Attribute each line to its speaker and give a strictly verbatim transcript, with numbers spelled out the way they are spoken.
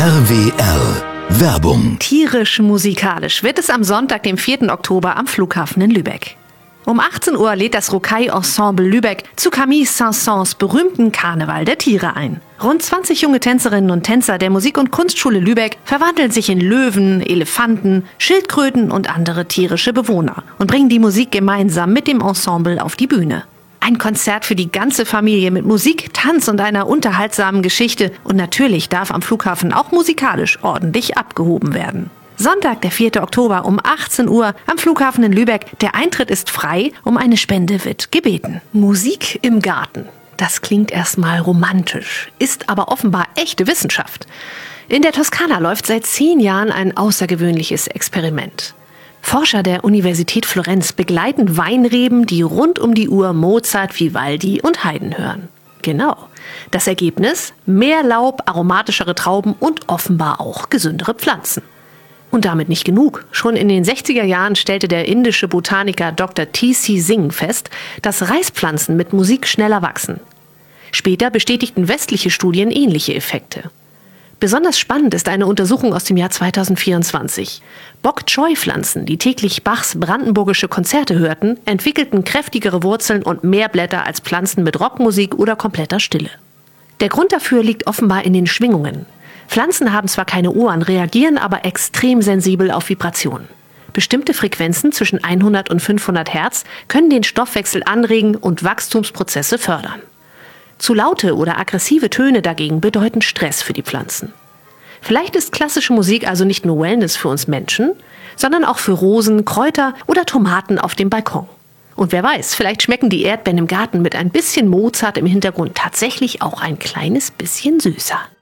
Speaker 1: R W R Werbung.
Speaker 2: Tierisch-musikalisch wird es am Sonntag, dem vierten Oktober, am Flughafen in Lübeck. Um achtzehn Uhr lädt das Rocaille-Ensemble Lübeck zu Camille Saint-Saëns berühmten Karneval der Tiere ein. Rund zwanzig junge Tänzerinnen und Tänzer der Musik- und Kunstschule Lübeck verwandeln sich in Löwen, Elefanten, Schildkröten und andere tierische Bewohner und bringen die Musik gemeinsam mit dem Ensemble auf die Bühne. Ein Konzert für die ganze Familie mit Musik, Tanz und einer unterhaltsamen Geschichte. Und natürlich darf am Flughafen auch musikalisch ordentlich abgehoben werden. Sonntag, der vierte Oktober um achtzehn Uhr am Flughafen in Lübeck. Der Eintritt ist frei, um eine Spende wird gebeten. Musik im Garten. Das klingt erstmal romantisch, ist aber offenbar echte Wissenschaft. In der Toskana läuft seit zehn Jahren ein außergewöhnliches Experiment. Forscher der Universität Florenz begleiten Weinreben, die rund um die Uhr Mozart, Vivaldi und Haydn hören. Genau. Das Ergebnis? Mehr Laub, aromatischere Trauben und offenbar auch gesündere Pflanzen. Und damit nicht genug. Schon in den sechziger Jahren stellte der indische Botaniker Doktor T C Singh fest, dass Reispflanzen mit Musik schneller wachsen. Später bestätigten westliche Studien ähnliche Effekte. Besonders spannend ist eine Untersuchung aus dem Jahr zweitausendvierundzwanzig. Bok-Choy-Pflanzen, die täglich Bachs brandenburgische Konzerte hörten, entwickelten kräftigere Wurzeln und mehr Blätter als Pflanzen mit Rockmusik oder kompletter Stille. Der Grund dafür liegt offenbar in den Schwingungen. Pflanzen haben zwar keine Ohren, reagieren aber extrem sensibel auf Vibrationen. Bestimmte Frequenzen zwischen hundert und fünfhundert Hertz können den Stoffwechsel anregen und Wachstumsprozesse fördern. Zu laute oder aggressive Töne dagegen bedeuten Stress für die Pflanzen. Vielleicht ist klassische Musik also nicht nur Wellness für uns Menschen, sondern auch für Rosen, Kräuter oder Tomaten auf dem Balkon. Und wer weiß, vielleicht schmecken die Erdbeeren im Garten mit ein bisschen Mozart im Hintergrund tatsächlich auch ein kleines bisschen süßer.